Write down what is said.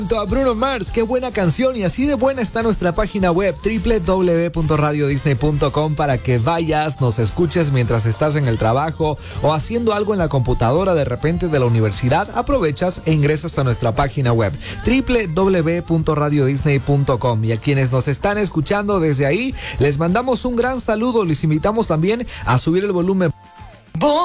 A Bruno Mars, qué buena canción, y así de buena está nuestra página web www.radiodisney.com para que vayas, nos escuches mientras estás en el trabajo o haciendo algo en la computadora de repente de la universidad. Aprovechas e ingresas a nuestra página web www.radiodisney.com, y a quienes nos están escuchando desde ahí les mandamos un gran saludo. Les invitamos también a subir el volumen